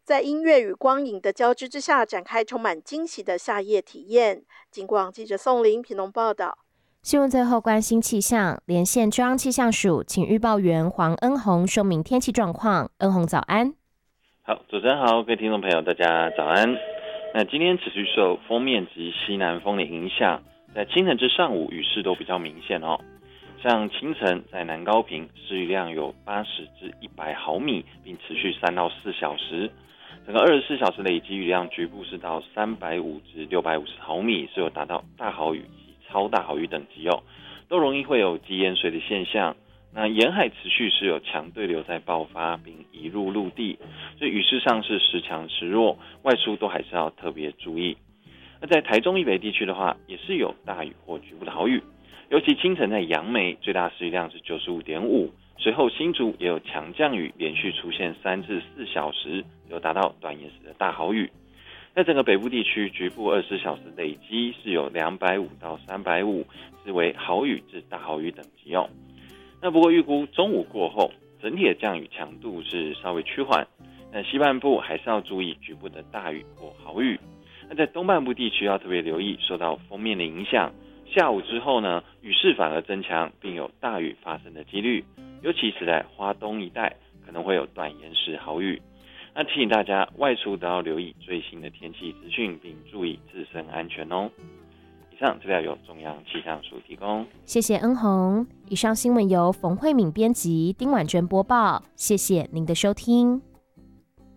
在音乐与光影的交织之下，展开充满惊喜的夏夜体验。警广记者宋玲屏东报道。 新闻最后关心气象，连线中央气象署，请预报员黄恩宏说明天气状况。恩宏早安。 好，主持人好，各位听众朋友，大家早安。那今天持续受锋面及西南风的影响，在清晨至上午雨势都比较明显哦。像清晨在南高屏施雨量有80至100毫米，并持续3到4小时。整个24小时累积雨量局部是到350至650毫米，是有达到大豪雨及超大豪雨等级哦，都容易会有积淹水的现象。那沿海持续是有强对流在爆发，并移入陆地，所以雨势上是时强时弱，外出都还是要特别注意。那在台中以北地区的话，也是有大雨或局部的豪雨，尤其清晨在杨梅最大施雨量是95.5，随后新竹也有强降雨，连续出现3至4小时，有达到短延时的大豪雨。在整个北部地区，局部24小时累积是有250到350，是为豪雨至大豪雨等级哦。那不过预估中午过后，整体的降雨强度是稍微趋缓，那西半部还是要注意局部的大雨或豪雨。那在东半部地区要特别留意受到锋面的影响，下午之后呢，雨势反而增强，并有大雨发生的几率，尤其是在花东一带可能会有短延时豪雨。那提醒大家外出都要留意最新的天气资讯，并注意自身安全哦。以上资料由中央气象署提供， 谢谢恩宏。以上新闻由冯慧敏编辑，丁婉娟播报，谢谢您的收听。